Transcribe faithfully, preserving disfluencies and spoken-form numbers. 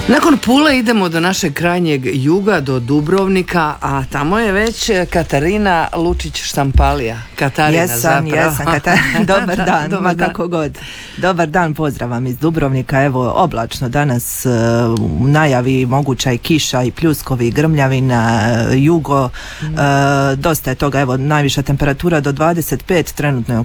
Nakon Pule idemo do našeg krajnjeg juga, do Dubrovnika, a tamo je već Katarina Lučić-Štampalija. Katarina jesam, zapravo. Jesam, Katarina. Dobar dan, Dobar ma dan. kako god. Dobar dan, pozdrav vam iz Dubrovnika. Evo, oblačno danas, u najavi moguća i kiša i pljuskovi, grmljavina, jugo, mm. e, dosta je toga, evo, najviša temperatura do dvadeset pet, trenutno je